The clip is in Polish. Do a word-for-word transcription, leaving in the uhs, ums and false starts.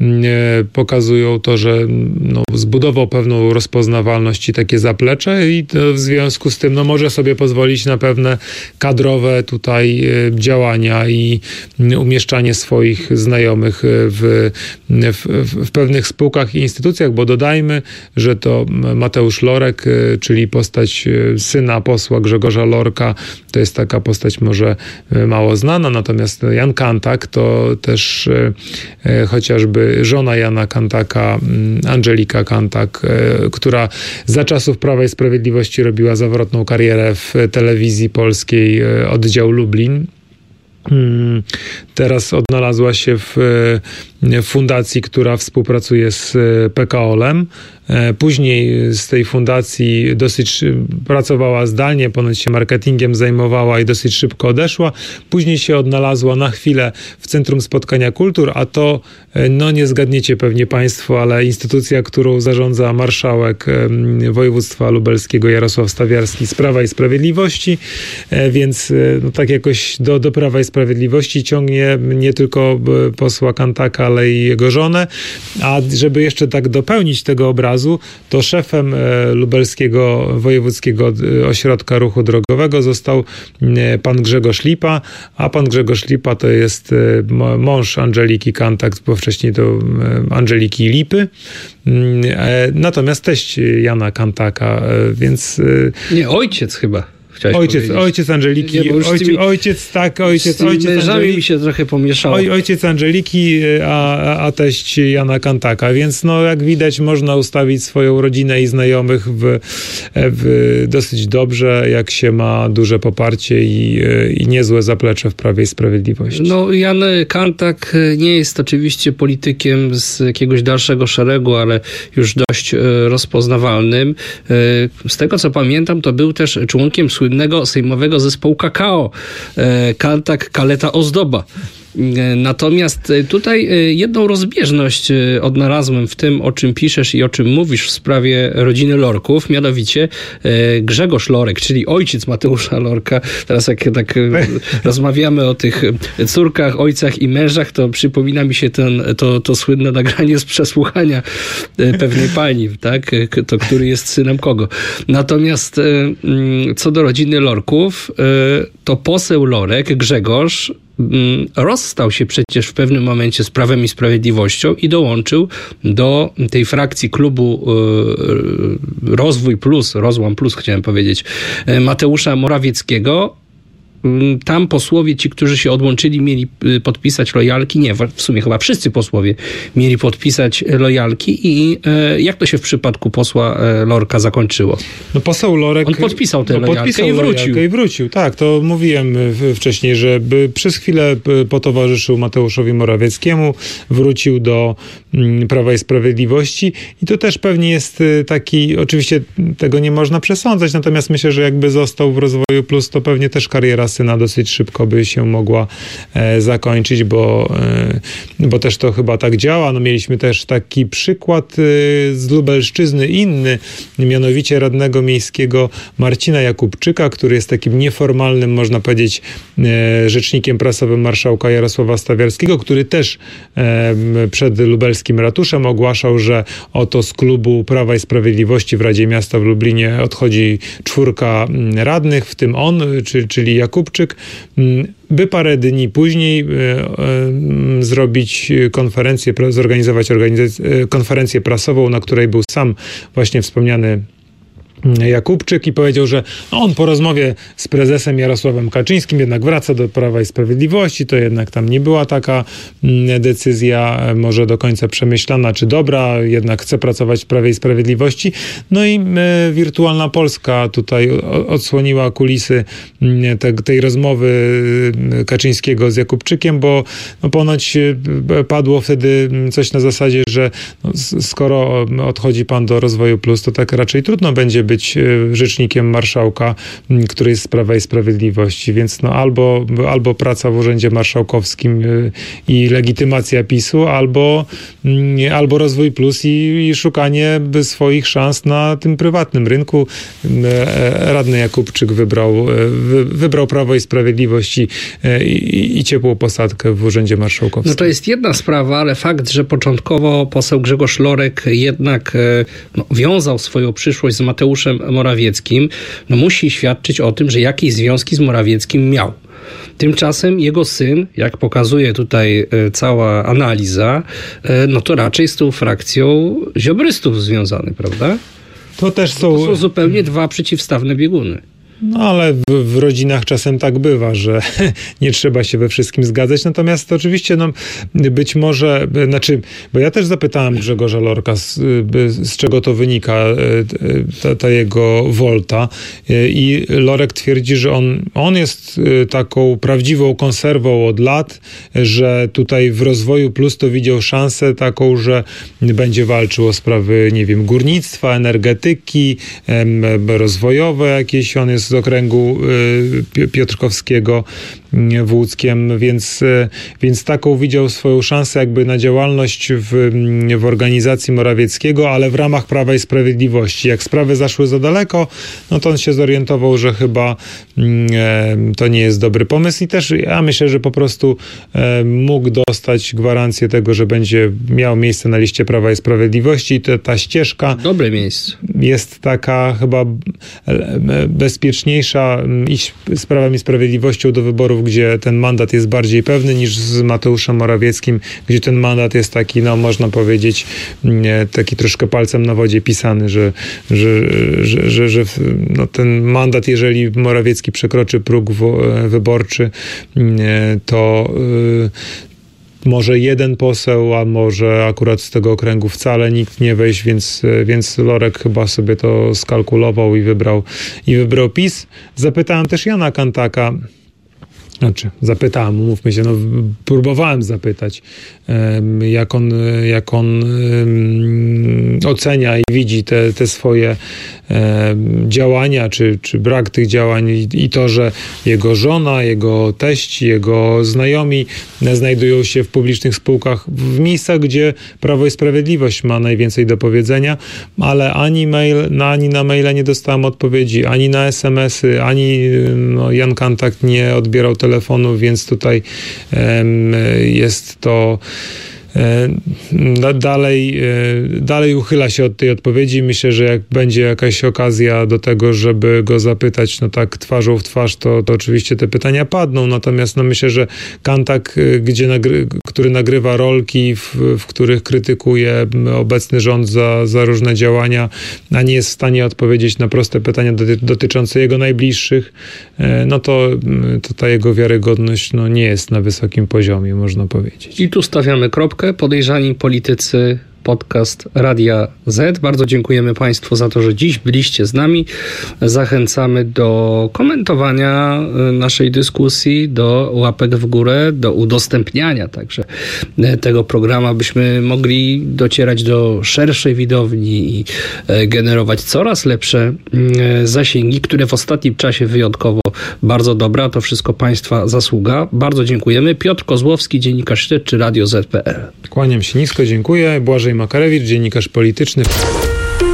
pokazują to, że no, zbudował pewną rozpoznawalność i takie zaplecze i w związku z tym no, może sobie pozwolić na pewne kadrowe tutaj działania i umieszczanie swoich znajomych w, w, w pewnych spółkach i instytucjach, bo dodajmy, że to Mateusz Lorek, czyli postać syna posła Grzegorza Lorka, to jest taka postać może mało znana, natomiast Jan Kantak to też e, chociażby żona Jana Kantaka, Angelika Kantak, e, która za czasów Prawa i Sprawiedliwości robiła zawrotną karierę w telewizji polskiej, e, oddział Lublin. Teraz odnalazła się w fundacji, która współpracuje z P K O L-em. Później z tej fundacji dosyć pracowała zdalnie, ponoć się marketingiem zajmowała i dosyć szybko odeszła. Później się odnalazła na chwilę w Centrum Spotkania Kultur, a to, no nie zgadniecie pewnie państwo, ale instytucja, którą zarządza marszałek województwa lubelskiego Jarosław Stawiarski z Prawa i Sprawiedliwości, więc no, tak jakoś do, do Prawa i Sprawiedliwości ciągnie nie tylko posła Kantaka, ale i jego żonę. A żeby jeszcze tak dopełnić tego obrazu, to szefem Lubelskiego Wojewódzkiego Ośrodka Ruchu Drogowego został pan Grzegorz Lipa, a pan Grzegorz Lipa to jest mąż Angeliki Kantak, bo wcześniej to Angeliki Lipy, natomiast teść Jana Kantaka, więc... Nie, ojciec chyba. Ojciec, ojciec Angeliki, nie, ojciec, tymi, ojciec, tak, ojciec, ojciec Angeliki mi się trochę pomieszało. Oj, ojciec Angeliki, a, a teść Jana Kantaka, więc no jak widać można ustawić swoją rodzinę i znajomych w, w dosyć dobrze, jak się ma duże poparcie i, i niezłe zaplecze w Prawie i Sprawiedliwości. No Jan Kantak nie jest oczywiście politykiem z jakiegoś dalszego szeregu, ale już dość rozpoznawalnym. Z tego co pamiętam, to był też członkiem słynnego sejmowego zespołu Kakao, Kantak, Kaleta, Ozdoba. Natomiast tutaj jedną rozbieżność odnalazłem w tym, o czym piszesz i o czym mówisz w sprawie rodziny Lorków, mianowicie Grzegorz Lorek, czyli ojciec Mateusza Lorka. Teraz jak tak rozmawiamy o tych córkach, ojcach i mężach, to przypomina mi się ten, to, to słynne nagranie z przesłuchania pewnej pani, tak? To, który jest synem kogo. Natomiast co do rodziny Lorków, to poseł Lorek, Grzegorz, rozstał się przecież w pewnym momencie z Prawem i Sprawiedliwością i dołączył do tej frakcji klubu Rozwój Plus, Rozłam Plus chciałem powiedzieć, Mateusza Morawieckiego. Tam posłowie, ci, którzy się odłączyli, mieli podpisać lojalki. Nie, w sumie chyba wszyscy posłowie mieli podpisać lojalki. I e, jak to się w przypadku posła e, Lorka zakończyło? No poseł Lorek... On podpisał tę no, lojalkę podpisał i wrócił. Lojalkę i wrócił. Tak, to mówiłem wcześniej, że by przez chwilę potowarzyszył Mateuszowi Morawieckiemu, wrócił do mm, Prawa i Sprawiedliwości i to też pewnie jest taki, oczywiście tego nie można przesądzać, natomiast myślę, że jakby został w Rozwoju Plus, to pewnie też kariera syna dosyć szybko by się mogła e, zakończyć, bo, e, bo też to chyba tak działa. No, mieliśmy też taki przykład e, z Lubelszczyzny inny, mianowicie radnego miejskiego Marcina Jakubczyka, który jest takim nieformalnym, można powiedzieć, e, rzecznikiem prasowym marszałka Jarosława Stawiarskiego, który też e, przed lubelskim ratuszem ogłaszał, że oto z klubu Prawa i Sprawiedliwości w Radzie Miasta w Lublinie odchodzi czwórka radnych, w tym on, czy, czyli Jakubczyk, by parę dni później zrobić konferencję, zorganizować konferencję prasową, na której był sam właśnie wspomniany Jakubczyk i powiedział, że on po rozmowie z prezesem Jarosławem Kaczyńskim jednak wraca do Prawa i Sprawiedliwości, to jednak tam nie była taka decyzja może do końca przemyślana czy dobra, jednak chce pracować w Prawie i Sprawiedliwości. No i e, Wirtualna Polska tutaj odsłoniła kulisy te, tej rozmowy Kaczyńskiego z Jakubczykiem, bo no, ponoć padło wtedy coś na zasadzie, że no, skoro odchodzi pan do Rozwoju Plus, to tak raczej trudno będzie być rzecznikiem marszałka, który jest z Prawa i Sprawiedliwości, więc no albo, albo praca w Urzędzie Marszałkowskim i legitymacja PiSu, albo, albo Rozwój Plus i, i szukanie swoich szans na tym prywatnym rynku. Radny Jakubczyk wybrał, wy, wybrał Prawo i Sprawiedliwość i, i, i ciepłą posadkę w Urzędzie Marszałkowskim. No to jest jedna sprawa, ale fakt, że początkowo poseł Grzegorz Lorek jednak no, wiązał swoją przyszłość z Mateuszem Morawieckim, no musi świadczyć o tym, że jakieś związki z Morawieckim miał. Tymczasem jego syn, jak pokazuje tutaj cała analiza, no to raczej z tą frakcją ziobrystów związany, prawda? To też są... To są zupełnie dwa przeciwstawne bieguny. No ale w, w rodzinach czasem tak bywa, że nie trzeba się we wszystkim zgadzać. Natomiast oczywiście no, być może, znaczy, bo ja też zapytałem Grzegorza Lorka, z, z czego to wynika, ta, ta jego wolta, i Lorek twierdzi, że on, on jest taką prawdziwą konserwą od lat, że tutaj w Rozwoju Plus to widział szansę taką, że będzie walczył o sprawy, nie wiem, górnictwa, energetyki, rozwojowe jakieś. On jest z okręgu piotrkowskiego w Łódzkiem, więc, więc taką widział swoją szansę jakby na działalność w, w organizacji Morawieckiego, ale w ramach Prawa i Sprawiedliwości. Jak sprawy zaszły za daleko, no to on się zorientował, że chyba e, to nie jest dobry pomysł i też ja myślę, że po prostu e, mógł dostać gwarancję tego, że będzie miał miejsce na liście Prawa i Sprawiedliwości i to, ta ścieżka dobre miejsce jest taka chyba bezpieczniejsza iść z Prawem i Sprawiedliwością do wyborów, gdzie ten mandat jest bardziej pewny niż z Mateuszem Morawieckim, gdzie ten mandat jest taki, no można powiedzieć, taki troszkę palcem na wodzie pisany, że, że, że, że, że no, ten mandat, jeżeli Morawiecki przekroczy próg wyborczy, to może jeden poseł, a może akurat z tego okręgu wcale nikt nie wejść, więc, więc Lorek chyba sobie to skalkulował i wybrał, i wybrał PiS. Zapytałem też Jana Kantaka, znaczy zapytałem, umówmy się, no próbowałem zapytać, jak on, jak on ocenia i widzi te, te swoje działania, czy, czy brak tych działań i, i to, że jego żona, jego teść, jego znajomi znajdują się w publicznych spółkach w miejscach, gdzie Prawo i Sprawiedliwość ma najwięcej do powiedzenia, ale ani, mail, na, ani na maile nie dostałem odpowiedzi, ani na es em esy, ani no, Jan Kantak nie odbierał telefonu, więc tutaj um, jest to Dalej, dalej uchyla się od tej odpowiedzi. Myślę, że jak będzie jakaś okazja do tego, żeby go zapytać, no tak twarzą w twarz, to, to oczywiście te pytania padną. Natomiast no myślę, że Kantak, gdzie nagry, który nagrywa rolki, w, w których krytykuje obecny rząd za, za różne działania, a nie jest w stanie odpowiedzieć na proste pytania doty, dotyczące jego najbliższych, no to, to ta jego wiarygodność no, nie jest na wysokim poziomie, można powiedzieć. I tu stawiamy kropkę. Podejrzani politycy, podcast Radia Z. Bardzo dziękujemy Państwu za to, że dziś byliście z nami. Zachęcamy do komentowania naszej dyskusji, do łapek w górę, do udostępniania także tego programu, abyśmy mogli docierać do szerszej widowni i generować coraz lepsze zasięgi, które w ostatnim czasie wyjątkowo bardzo dobra. To wszystko Państwa zasługa. Bardzo dziękujemy. Piotr Kozłowski, dziennikarz śledczy Radio Z kropka pe el. Kłaniam się nisko, dziękuję. Błażej Makarewicz, dziennikarz polityczny.